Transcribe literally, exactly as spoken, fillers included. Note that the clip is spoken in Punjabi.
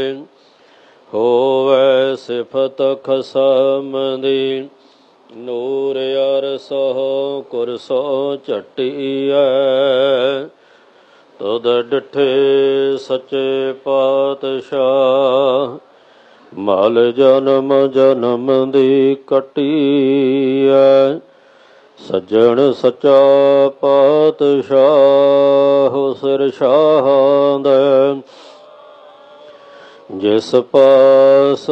ਹੋਵੈ ਸਿਫਤ ਖਸਮ ਦੀ, ਨੂਰ ਅਰਸਹੁ ਕੁਰਸੁ ਝਟੀਐ। ਤੁਧ ਡਿਠੇ ਸੱਚੇ ਪਾਤਸ਼ਾਹ, ਮਲ ਜਨਮ ਜਨਮ ਦੀ ਕੱਟੀਐ। ਸੱਜਣ ਸੱਚਾ ਪਾਤਸ਼ਾਹ, ਸਿਰ ਸ਼ਾਹਾਂ ਦੇ ਜਿਸ ਪਾਸ